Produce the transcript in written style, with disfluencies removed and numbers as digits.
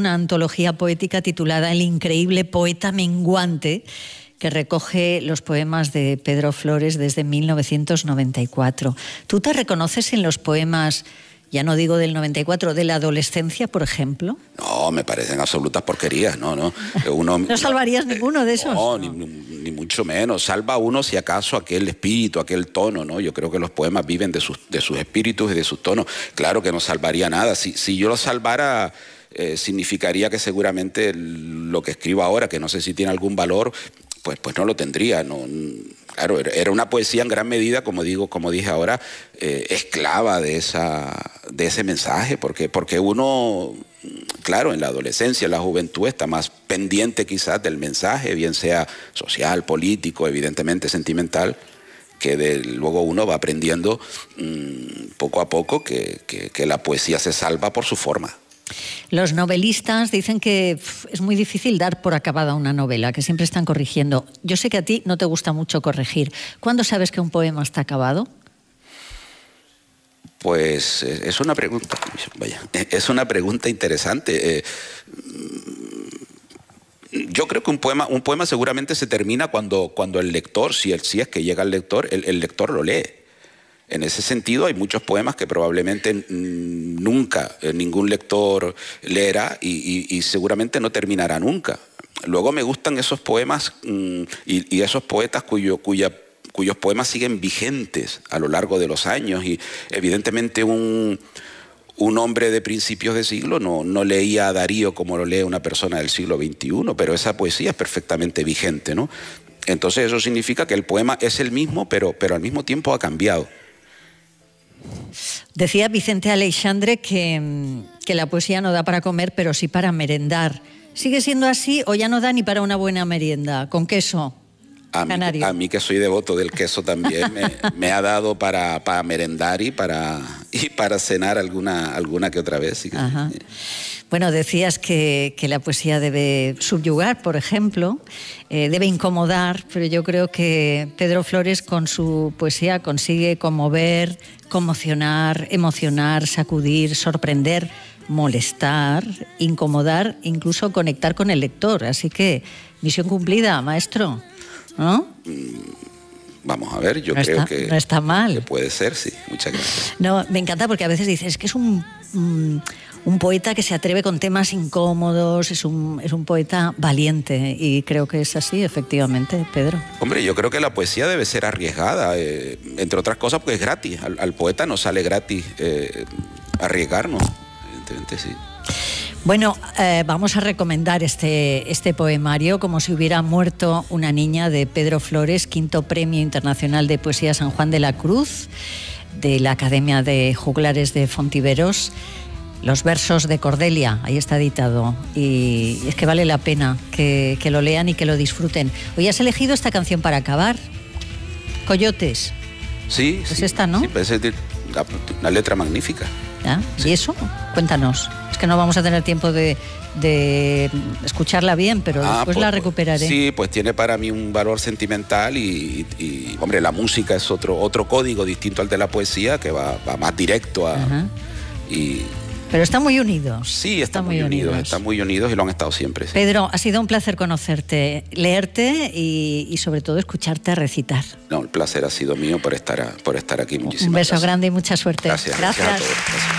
una antología poética titulada El increíble poeta menguante, que recoge los poemas de Pedro Flores desde 1994. ¿Tú te reconoces en los poemas, ya no digo del 94, de la adolescencia, por ejemplo? No, me parecen absolutas porquerías, no. ¿No salvarías ninguno de esos? No, ni mucho menos. Salva uno, si acaso, aquel espíritu, aquel tono, ¿no? Yo creo que los poemas viven de sus espíritus y de sus tonos. Claro que no salvaría nada. Si yo lo salvara, significaría que seguramente lo que escribo ahora, que no sé si tiene algún valor, pues no lo tendría. No, claro, era una poesía en gran medida, como dije ahora, esclava de ese mensaje, porque uno, claro, en la adolescencia, en la juventud, está más pendiente quizás del mensaje, bien sea social, político, evidentemente sentimental, que luego uno va aprendiendo poco a poco que la poesía se salva por su forma. Los novelistas dicen que es muy difícil dar por acabada una novela, que siempre están corrigiendo. Yo sé que a ti no te gusta mucho corregir. ¿Cuándo sabes que un poema está acabado? Pues es una pregunta, es una pregunta interesante. Yo creo que un poema seguramente se termina cuando el lector, si es que llega el lector, el lector lo lee. En ese sentido hay muchos poemas que probablemente nunca ningún lector leerá y seguramente no terminará nunca. Luego me gustan esos poemas y esos poetas cuyos poemas siguen vigentes a lo largo de los años, y evidentemente un hombre de principios de siglo no leía a Darío como lo lee una persona del siglo XXI, pero esa poesía es perfectamente vigente, ¿no? Entonces eso significa que el poema es el mismo, pero al mismo tiempo ha cambiado. Decía Vicente Aleixandre que la poesía no da para comer, pero sí para merendar. ¿Sigue siendo así o ya no da ni para una buena merienda? ¿Con queso? A mí que soy devoto del queso también me ha dado para merendar y para cenar alguna que otra vez. Sí que sí. Bueno, decías que la poesía debe subyugar, por ejemplo, debe incomodar, pero yo creo que Pedro Flores con su poesía consigue conmover, conmocionar, emocionar, sacudir, sorprender, molestar, incomodar, incluso conectar con el lector. Así que, misión cumplida, maestro, ¿no? Vamos a ver, yo creo que... No está mal. Que puede ser, sí. Muchas gracias. No, me encanta porque a veces dices que es un poeta que se atreve con temas incómodos, es un poeta valiente, y creo que es así, efectivamente, Pedro. Hombre, yo creo que la poesía debe ser arriesgada, entre otras cosas porque es gratis. Al poeta no sale gratis arriesgarnos, evidentemente sí. Bueno, vamos a recomendar este poemario, Como si hubiera muerto una niña, de Pedro Flores, 5º Premio Internacional de Poesía San Juan de la Cruz, de la Academia de Juglares de Fontiveros. Los versos de Cordelia, ahí está editado, y es que vale la pena que lo lean y que lo disfruten. Hoy has elegido esta canción para acabar, Coyotes. Sí, pues sí, esta, ¿no? Sí, parece una letra magnífica. ¿Ya? Sí. ¿Y eso? Cuéntanos. Es que no vamos a tener tiempo de escucharla bien, pero después la recuperaré. Sí, pues tiene para mí un valor sentimental y hombre, la música es otro código distinto al de la poesía, que va más directo a... Pero están muy unidos. Sí, están muy unidos y lo han estado siempre. Sí. Pedro, ha sido un placer conocerte, leerte y sobre todo escucharte recitar. No, el placer ha sido mío por estar aquí. Muchísimas gracias. Un beso grande y mucha suerte. Gracias. Gracias. A todos. Gracias.